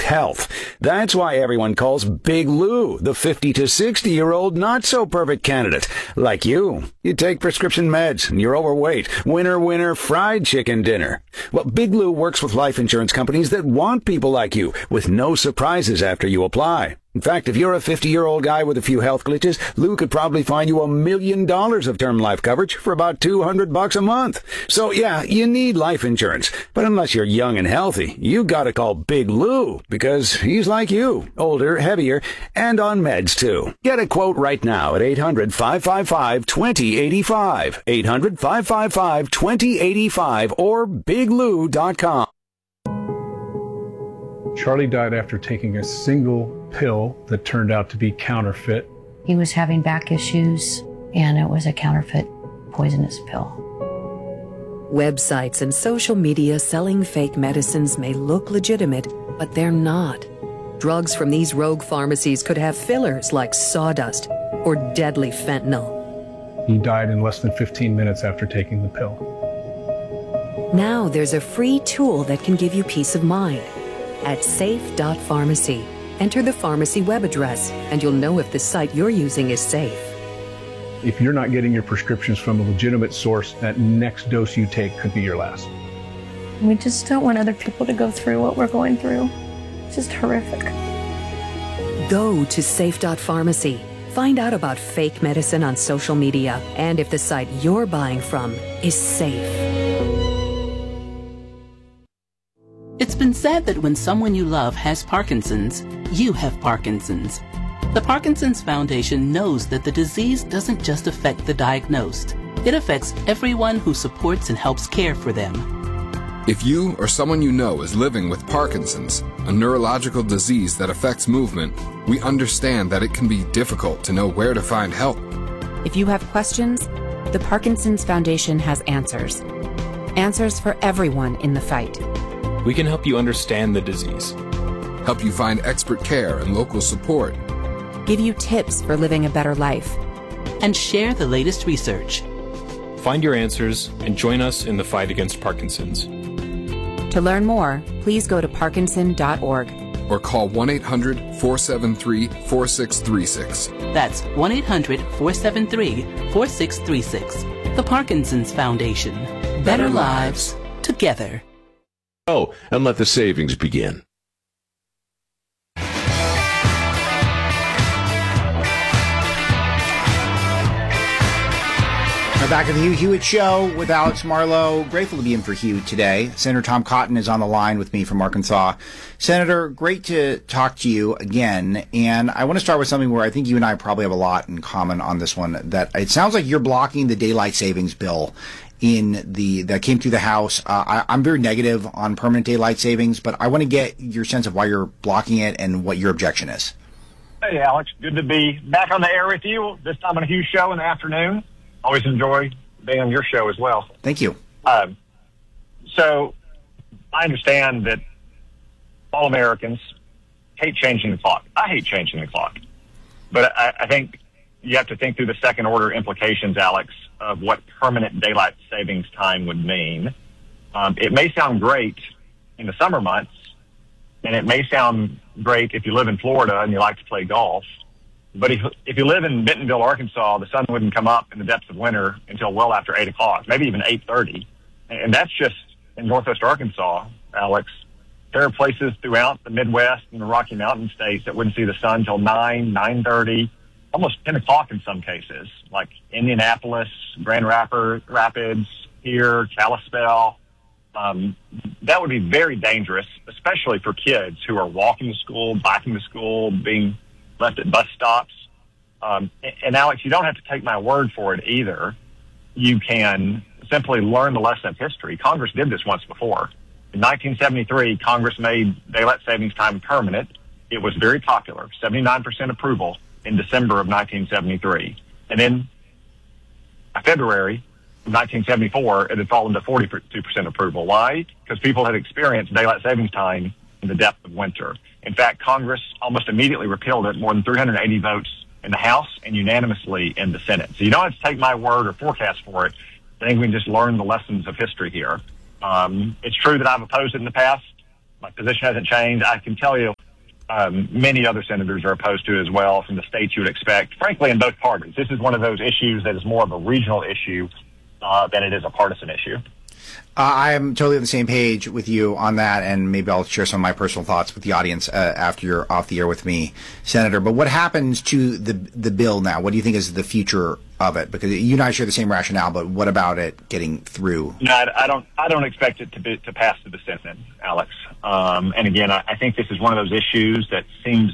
health. That's why everyone calls Big Lou the 50 to 60-year-old not-so-perfect candidate. Like you. You take prescription meds, and you're overweight. Winner, winner, fried chicken dinner. Well, Big Lou works with life insurance companies that want people like you, with no surprises after you apply. In fact, if you're a 50-year-old guy with a few health glitches, Lou could probably find you $1 million of term life coverage for about $200 a month. So yeah, you need life insurance. But unless you're young and healthy, you gotta call Big Lou, because he's like you, older, heavier, and on meds too. Get a quote right now at 800-555-2085, 800-555-2085, or biglou.com. Charlie died after taking a single pill that turned out to be counterfeit. He was having back issues, and it was a counterfeit poisonous pill. Websites and social media selling fake medicines may look legitimate, but they're not. Drugs from these rogue pharmacies could have fillers like sawdust or deadly fentanyl. He died in less than 15 minutes after taking the pill. Now there's a free tool that can give you peace of mind. At safe.pharmacy, enter the pharmacy web address, and you'll know if the site you're using is safe. If you're not getting your prescriptions from a legitimate source, that next dose you take could be your last. We just don't want other people to go through what we're going through. It's just horrific. Go to safe.pharmacy. Find out about fake medicine on social media and if the site you're buying from is safe. It's been said that when someone you love has Parkinson's, you have Parkinson's. The Parkinson's Foundation knows that the disease doesn't just affect the diagnosed. It affects everyone who supports and helps care for them. If you or someone you know is living with Parkinson's, a neurological disease that affects movement, we understand that it can be difficult to know where to find help. If you have questions, the Parkinson's Foundation has answers. Answers for everyone in the fight. We can help you understand the disease, help you find expert care and local support, give you tips for living a better life, and share the latest research. Find your answers and join us in the fight against Parkinson's. To learn more, please go to parkinson.org or call 1-800-473-4636. That's 1-800-473-4636. The Parkinson's Foundation. Better lives together. Oh, and let the savings begin. We're back at the Hugh Hewitt Show with Alex Marlow. Grateful to be in for Hugh today. Senator Tom Cotton is on the line with me from Arkansas. Senator, great to talk to you again. And I want to start with something where I think you and I probably have a lot in common on this one. That it sounds like you're blocking the daylight savings bill that came through the House. I'm very negative on permanent daylight savings, but I want to get your sense of why you're blocking it and what your objection is. Hey, Alex. Good to be back on the air with you, this time on a Hughes show in the afternoon. Always enjoy being on your show as well. Thank you. So I understand that all Americans hate changing the clock. I hate changing the clock. But I think you have to think through the second order implications, Alex, of what permanent daylight savings time would mean. It may sound great in the summer months, and it may sound great if you live in Florida and you like to play golf. But if you live in Bentonville, Arkansas, the sun wouldn't come up in the depths of winter until well after 8 o'clock, maybe even 8:30. And that's just in Northwest Arkansas, Alex. There are places throughout the Midwest and the Rocky Mountain states that wouldn't see the sun until 9, 9:30, almost 10 o'clock in some cases, like Indianapolis, Grand Rapids, here, Kalispell. That would be very dangerous, especially for kids who are walking to school, biking to school, being left at bus stops. And Alex, you don't have to take my word for it either. You can simply learn the lesson of history. Congress did this once before. In 1973, Congress made daylight savings time permanent. It was very popular, 79% approval in December of 1973. And then by February of 1974, it had fallen to 42% approval. Why? Because people had experienced daylight savings time in the depth of winter. In fact, Congress almost immediately repealed it, more than 380 votes in the House and unanimously in the Senate. So you don't have to take my word or forecast for it. I think we can just learn the lessons of history here. It's true that I've opposed it in the past. My position hasn't changed. I can tell you Many other senators are opposed to it as well from the states you would expect, frankly, in both parties. This is one of those issues that is more of a regional issue than it is a partisan issue. I'm totally on the same page with you on that, and maybe I'll share some of my personal thoughts with the audience after you're off the air with me, Senator. But what happens to the bill now? What do you think is the future of it? Because you and I share the same rationale, but what about it getting through? No, I don't expect it to pass to the Senate, Alex. And again, I think this is one of those issues that seems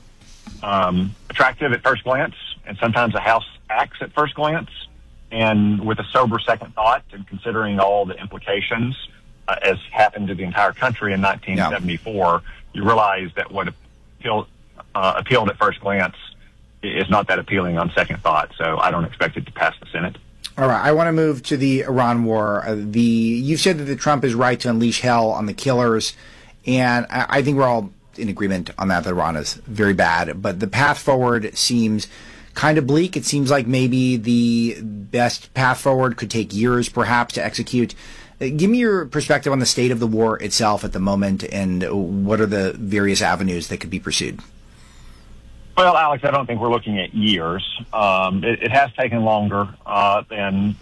attractive at first glance, and sometimes the House acts at first glance. And with a sober second thought and considering all the implications, as happened to the entire country in 1974, you realize that what appealed at first glance is not that appealing on second thought. So I don't expect it to pass the Senate. All right. I want to move to the Iran war. You've said that Trump is right to unleash hell on the killers, and I think we're all in agreement on that Iran is very bad. But the path forward seems kind of bleak. It seems like maybe the best path forward could take years, perhaps, to execute. Give me your perspective on the state of the war itself at the moment, and what are the various avenues that could be pursued? Well, Alex, I don't think we're looking at years. It has taken longer than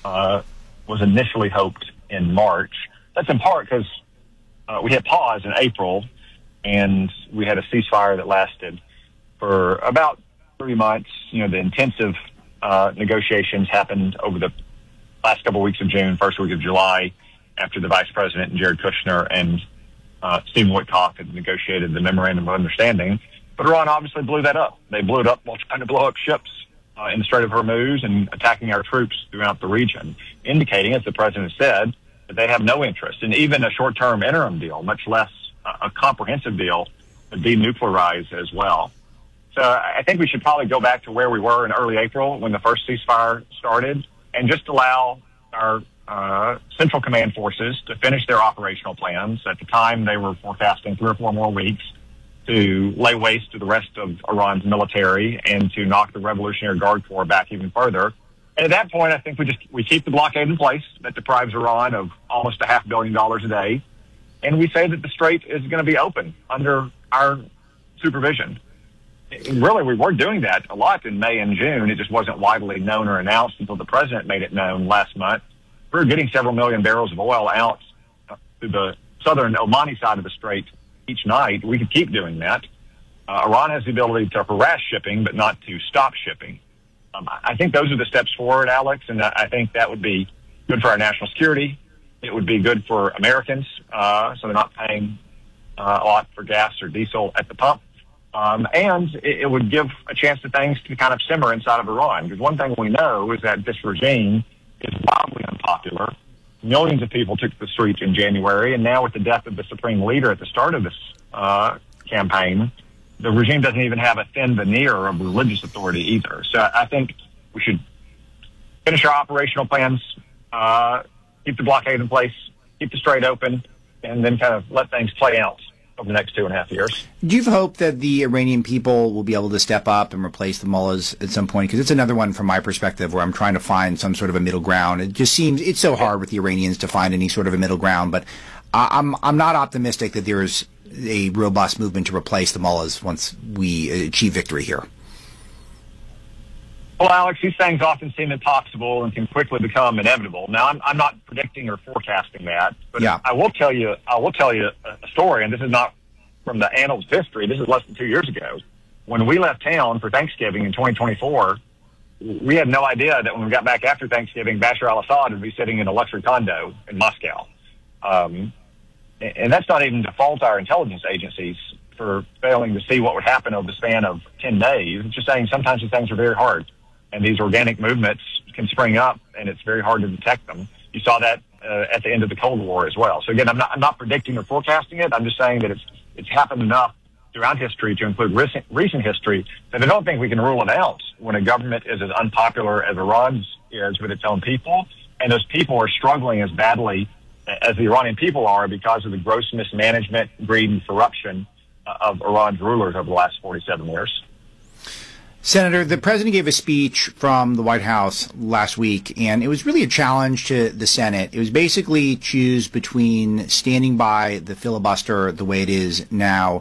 was initially hoped in March. That's in part because we had pause in April, and we had a ceasefire that lasted for about 3 months. You know, the intensive negotiations happened over the last couple of weeks of June, first week of July, after the Vice President and Jared Kushner and Stephen Witkoff had negotiated the Memorandum of Understanding. But Iran obviously blew that up. They blew it up while trying to blow up ships in the Strait of Hormuz and attacking our troops throughout the region, indicating, as the President said, that they have no interest in even a short-term interim deal, much less a comprehensive deal to denuclearize as well. So I think we should probably go back to where we were in early April when the first ceasefire started and just allow our Central Command forces to finish their operational plans. At the time, they were forecasting 3 or 4 more weeks to lay waste to the rest of Iran's military and to knock the Revolutionary Guard Corps back even further. And at that point, I think we keep the blockade in place that deprives Iran of almost $500 million a day. And we say that the Strait is going to be open under our supervision. Really, we were doing that a lot in May and June. It just wasn't widely known or announced until the President made it known last month. We were getting several million barrels of oil out to the southern Omani side of the Strait each night. We could keep doing that. Iran has the ability to harass shipping, but not to stop shipping. I think those are the steps forward, Alex, and I think that would be good for our national security. It would be good for Americans, so they're not paying a lot for gas or diesel at the pump. And it would give a chance to things to kind of simmer inside of Iran. Because one thing we know is that this regime is wildly unpopular. Millions of people took to the streets in January, and now with the death of the supreme leader at the start of this campaign, the regime doesn't even have a thin veneer of religious authority either. So I think we should finish our operational plans, keep the blockade in place, keep the Strait open, and then kind of let things play out over the next 2.5 years. Do you hope that the Iranian people will be able to step up and replace the mullahs at some point? Because it's another one from my perspective where I'm trying to find some sort of a middle ground. It just seems it's so hard with the Iranians to find any sort of a middle ground. But I'm not optimistic that there's a robust movement to replace the mullahs once we achieve victory here. Well, Alex, these things often seem impossible and can quickly become inevitable. Now, I'm not predicting or forecasting that, but yeah. I will tell you a story, and this is not from the annals of history. This is less than 2 years ago. When we left town for Thanksgiving in 2024, we had no idea that when we got back after Thanksgiving, Bashar al-Assad would be sitting in a luxury condo in Moscow. And that's not even to fault our intelligence agencies for failing to see what would happen over the span of 10 days. It's just saying sometimes these things are very hard. And these organic movements can spring up, and it's very hard to detect them. You saw that at the end of the Cold War as well. So again, I'm not predicting or forecasting it. I'm just saying that it's happened enough throughout history, to include recent history, that I don't think we can rule it out when a government is as unpopular as Iran's is with its own people, and those people are struggling as badly as the Iranian people are because of the gross mismanagement, greed, and corruption of Iran's rulers over the last 47 years. Senator, the president gave a speech from the White House last week, and it was really a challenge to the Senate. It was basically choose between standing by the filibuster the way it is now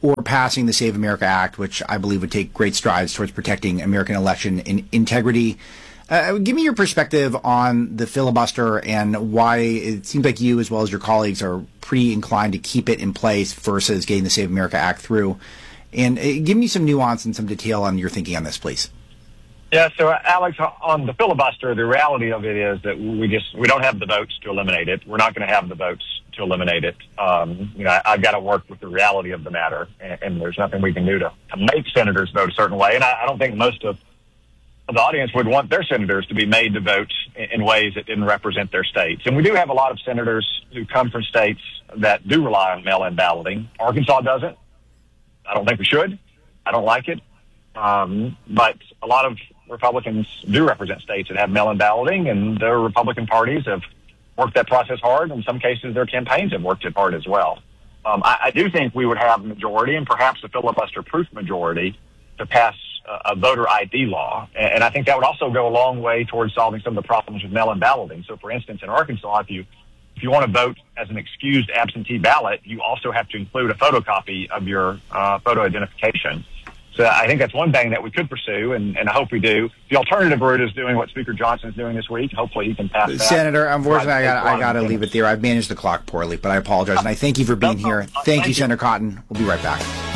or passing the Save America Act, which I believe would take great strides towards protecting American election integrity. Give me your perspective on the filibuster and why it seems like you, as well as your colleagues, are pretty inclined to keep it in place versus getting the Save America Act through. And give me some nuance and some detail on your thinking on this, please. Yeah, so Alex, on the filibuster, the reality of it is that we don't have the votes to eliminate it. We're not going to have the votes to eliminate it. I've got to work with the reality of the matter, and there's nothing we can do to make senators vote a certain way. And I don't think most of the audience would want their senators to be made to vote in ways that didn't represent their states. And we do have a lot of senators who come from states that do rely on mail-in balloting. Arkansas doesn't. I don't think we should. I don't like it. But a lot of Republicans do represent states that have mail-in balloting, and their Republican parties have worked that process hard. In some cases, their campaigns have worked it hard as well. I do think we would have a majority, and perhaps a filibuster-proof majority, to pass a voter ID law. And I think that would also go a long way towards solving some of the problems with mail-in balloting. So, for instance, in Arkansas, if you want to vote as an excused absentee ballot, you also have to include a photocopy of your photo identification. So I think that's one thing that we could pursue, and I hope we do. The alternative route is doing what Speaker Johnson is doing this week. Hopefully he can pass that. Senator, unfortunately, I got to leave it there. I've managed the clock poorly, but I apologize. And I thank you for being here. Thank you, Senator Cotton. We'll be right back.